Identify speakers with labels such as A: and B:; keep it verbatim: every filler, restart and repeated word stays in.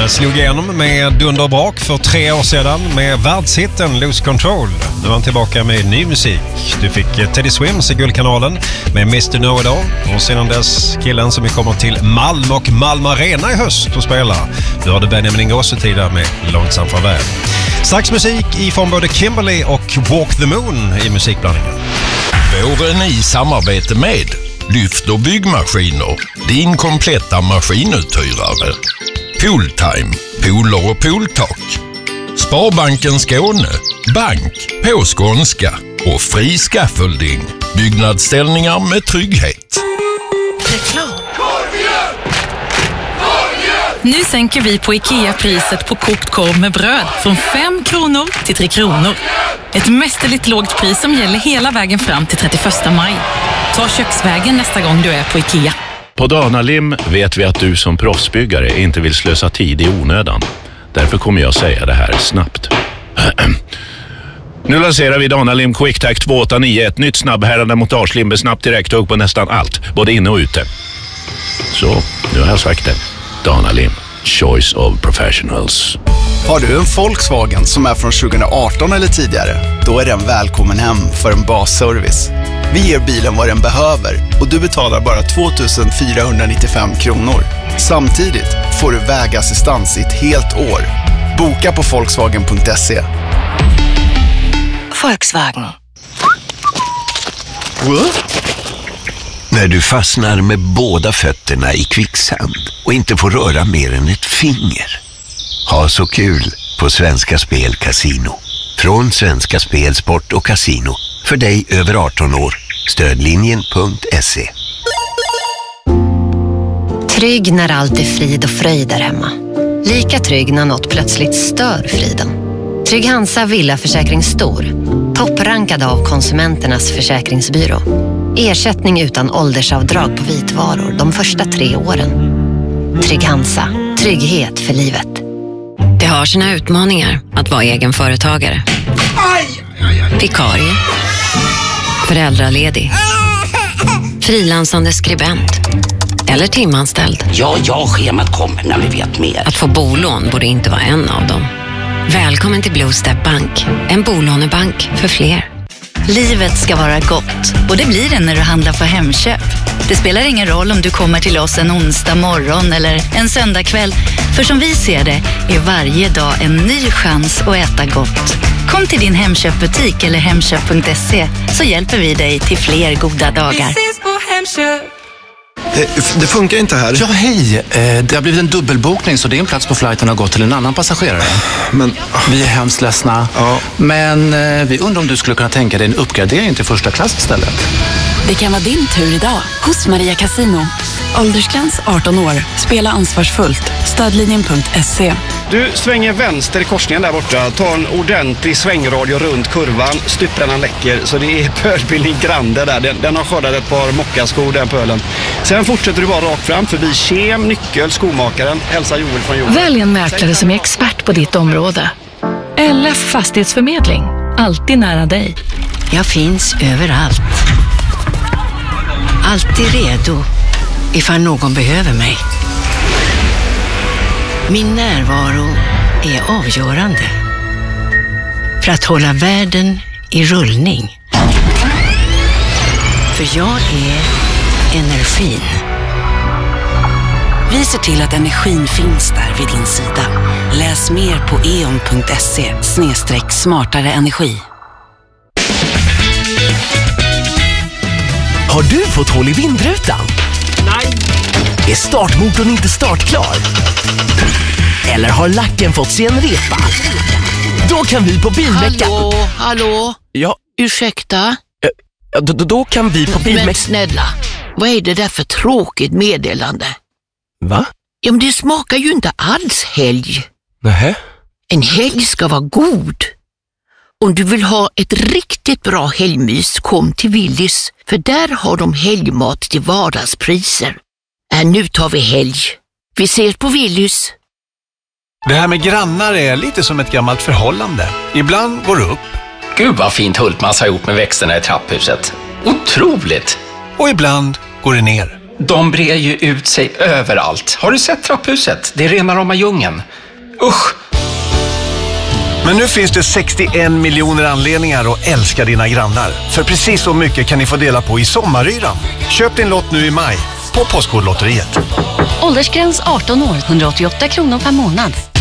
A: Han slog igenom med dunder och brak för tre år sedan med världshitten Lose Control. Nu är han tillbaka med ny musik. Du fick Teddy Swims i Guldkanalen med mister Know-It-All. Och sedan dess killen som vi kommer till Malmö och Malmö Arena i höst och spela. Nu har du Benjamin Ingrosso tidigare med Långsam farväl. Strax musik i form både Kimberly och Walk the Moon i musikblandningen.
B: Våren i samarbete med Lyft och byggmaskiner, din kompletta maskinuthyrare. Pooltime, pooler och pooltak. Sparbanken Skåne, bank på skånska och fri scaffolding. Byggnadsställningar med trygghet.
C: Reklam. Nu sänker vi på IKEA priset på kokt korv med bröd från fem kronor till tre kronor. Ett mästerligt lågt pris som gäller hela vägen fram till trettioförsta maj. Ta köksvägen nästa gång du är på IKEA.
D: På Danalim vet vi att du som proffsbyggare inte vill slösa tid i onödan. Därför kommer jag säga det här snabbt. Nu lanserar vi Danalim QuickTac två åtta nio, ett nytt snabbhärande montagelim med snabbt direkthugg på nästan allt, både inne och ute. Så, nu har jag sagt det. Danalim, choice of professionals.
E: Har du en Volkswagen som är från tjugo arton eller tidigare, då är den välkommen hem för en basservice. Vi ger bilen vad den behöver och du betalar bara två tusen fyrahundranittiofem kronor. Samtidigt får du vägassistans i ett helt år. Boka på volkswagen punkt se.
C: Volkswagen.
E: What?
F: När du fastnar med båda fötterna i kvicksand och inte får röra mer än ett finger. Ha så kul på Svenska Spel Casino. Från Svenska Spel, Sport och Casino. För dig över arton år. Stödlinjen punkt se.
G: Trygg när allt är frid och fröjd där hemma. Lika trygg när något plötsligt stör friden. Trygg Hansa Villaförsäkring Stor. Topprankad av Konsumenternas försäkringsbyrå. Ersättning utan åldersavdrag på vitvaror de första tre åren. Trygg Hansa. Trygghet för livet.
H: Det har sina utmaningar att vara egenföretagare. Vikarie. Föräldraledig. Frilansande skribent. Eller timanställd.
I: Ja, ja, schemat kommer när vi vet mer.
H: Att få bolån borde inte vara en av dem. Välkommen till Blue Step Bank. En bolånebank för fler.
C: Livet ska vara gott och det blir det när du handlar på Hemköp. Det spelar ingen roll om du kommer till oss en onsdag morgon eller en söndagkväll. För som vi ser det är varje dag en ny chans att äta gott. Kom till din Hemköpbutik eller hemköp punkt se så hjälper vi dig till fler goda dagar. Vi ses på Hemköp.
E: Det funkar inte här.
J: Ja, hej. Det har blivit en dubbelbokning så din plats på flighten har gått till en annan passagerare.
E: Men...
J: Vi är hemskt ledsna.
E: Ja.
J: Men vi undrar om du skulle kunna tänka dig en uppgradering till första klass istället.
K: Det kan vara din tur idag hos Maria Casino. Åldersgräns arton år. Spela ansvarsfullt. Stödlinjen punkt se.
L: Du svänger vänster i korsningen där borta. Ta en ordentlig svängradio runt kurvan. Stupprännan läcker så det är pölbildning grande där. Den, den har skördat ett par mockaskor den pölen. Sen fortsätter du bara rakt fram förbi Kem, Nyckel, skomakaren. Hälsa Joel från Joel.
M: Välj en mäklare som är expert på ditt område. L F Fastighetsförmedling. Alltid nära dig.
N: Jag finns överallt. Alltid redo ifall någon behöver mig. Min närvaro är avgörande för att hålla världen i rullning. För jag är energin.
K: Vi ser till att energin finns där vid din sida. Läs mer på e o n punkt se snedstreck smartare energi.
O: Har du fått hål i vindrutan?
L: Nej.
O: Är startmotorn inte startklar? Eller har lacken fått sig en repa? Då kan vi på Bilmecka...
N: Hallå, hallå?
O: Ja?
N: Ursäkta?
O: Ja, då, då kan vi på Bilmecka...
N: Men snälla, vad är det där för tråkigt meddelande?
O: Va?
N: Ja, men det smakar ju inte alls helg.
O: Nähä?
N: En helg ska vara god. Om du vill ha ett riktigt bra helgmys, kom till Willys. För där har de helgmat till vardagspriser. Äh, nu tar vi helg. Vi ses på Willys.
P: Det här med grannar är lite som ett gammalt förhållande. Ibland går det upp.
Q: Gud vad fint Hultmans har gjort med växterna i trapphuset. Otroligt!
P: Och ibland går det ner.
Q: De brer ju ut sig överallt. Har du sett trapphuset? Det är rena rama djungeln. Usch!
P: Men nu finns det sextioen miljoner anledningar att älska dina grannar. För precis så mycket kan ni få dela på i sommaryran. Köp din lott nu i maj på Postkodlotteriet.
R: Åldersgräns arton år, hundraåttioåtta kronor per månad.